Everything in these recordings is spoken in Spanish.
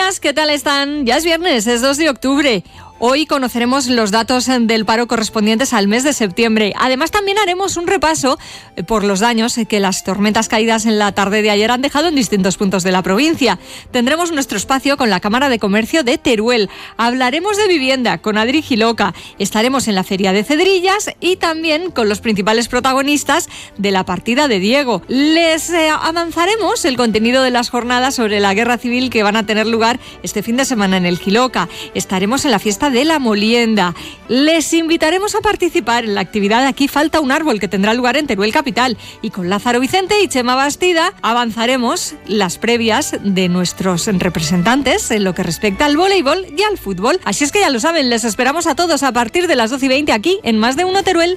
buenas, ¿qué tal están? Ya es viernes, es 2 de octubre. Hoy conoceremos los datos del paro correspondientes al mes de septiembre. Además, también haremos un repaso por los daños que las tormentas caídas en la tarde de ayer han dejado en distintos puntos de la provincia. Tendremos nuestro espacio con la Cámara de Comercio de Teruel. Hablaremos de vivienda con Adri Giloca. Estaremos en la Feria de Cedrillas y también con los principales protagonistas de la partida de Diego. Les avanzaremos el contenido de las jornadas sobre la guerra civil que van a tener lugar este fin de semana en el Giloca. Estaremos en la fiesta de la Molienda. Les invitaremos a participar en la actividad Aquí falta un árbol, que tendrá lugar en Teruel capital, y con Lázaro Vicente y Chema Bastida avanzaremos las previas de nuestros representantes en lo que respecta al voleibol y al fútbol. Así es que ya lo saben, les esperamos a todos a partir de las 12:20 aquí en Más de Uno Teruel.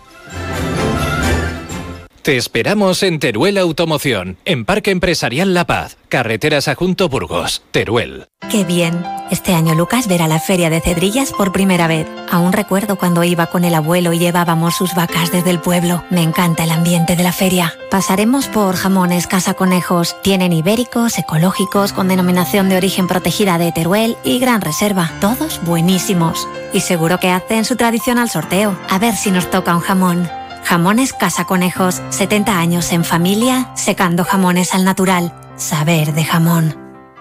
Te esperamos en Teruel Automoción, en Parque Empresarial La Paz, Carreteras Adjunto Burgos, Teruel. ¡Qué bien! Este año Lucas verá la Feria de Cedrillas por primera vez. Aún recuerdo cuando iba con el abuelo y llevábamos sus vacas desde el pueblo. Me encanta el ambiente de la feria. Pasaremos por Jamones Casa Conejos. Tienen ibéricos, ecológicos, con denominación de origen protegida de Teruel y Gran Reserva. Todos buenísimos. Y seguro que hacen su tradicional sorteo. A ver si nos toca un jamón. Jamones Casa Conejos, 70 años en familia, secando jamones al natural. Saber de jamón.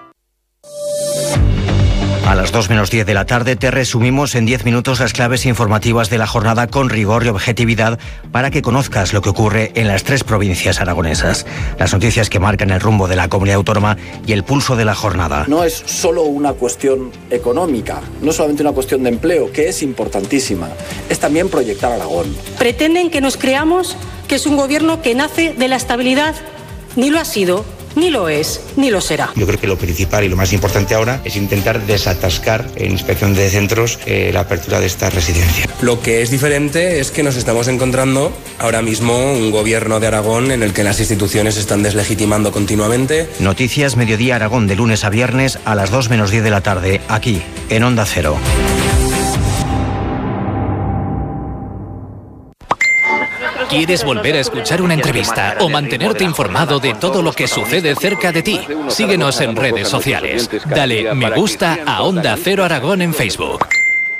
A las 2 menos 10 de la tarde te resumimos en 10 minutos las claves informativas de la jornada con rigor y objetividad para que conozcas lo que ocurre en las 3 provincias aragonesas. Las noticias que marcan el rumbo de la comunidad autónoma y el pulso de la jornada. No es solo una cuestión económica, no solamente una cuestión de empleo, que es importantísima, es también proyectar Aragón. Pretenden que nos creamos que es un gobierno que nace de la estabilidad. Ni lo ha sido, ni lo es, ni lo será. Yo creo que lo principal y lo más importante ahora es intentar desatascar en inspección de centros la apertura de esta residencia. Lo que es diferente es que nos estamos encontrando ahora mismo un gobierno de Aragón en el que las instituciones se están deslegitimando continuamente. Noticias Mediodía Aragón de lunes a viernes a las 2 menos 10 de la tarde, aquí, en Onda Cero. ¿Quieres volver a escuchar una entrevista o mantenerte informado de todo lo que sucede cerca de ti? Síguenos en redes sociales. Dale me gusta a Onda Cero Aragón en Facebook.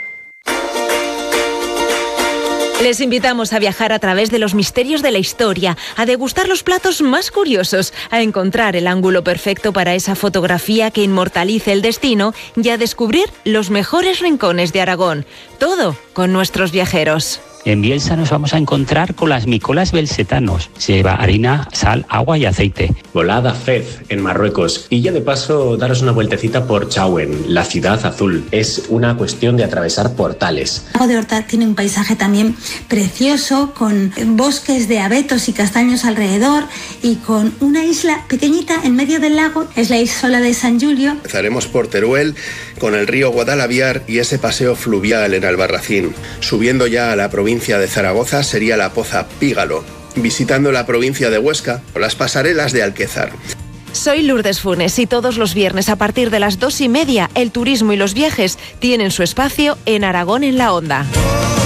Les invitamos a viajar a través de los misterios de la historia, a degustar los platos más curiosos, a encontrar el ángulo perfecto para esa fotografía que inmortalice el destino y a descubrir los mejores rincones de Aragón. Todo con nuestros viajeros. En Bielsa nos vamos a encontrar con las micolas belsetanos. Se lleva harina, sal, agua y aceite. Volada Fez, en Marruecos. Y ya de paso, daros una vueltecita por Chauen, la ciudad azul. Es una cuestión de atravesar portales. El lago de Horta tiene un paisaje también precioso, con bosques de abetos y castaños alrededor y con una isla pequeñita en medio del lago. Es la isla de San Julio. Empezaremos por Teruel, con el río Guadalaviar y ese paseo fluvial en Albarracín. Subiendo ya a la provincia de Zaragoza sería la Poza Pígalo, visitando la provincia de Huesca o las pasarelas de Alquezar. Soy Lourdes Funes y todos los viernes a partir de las 2:30 el turismo y los viajes tienen su espacio en Aragón en la Onda.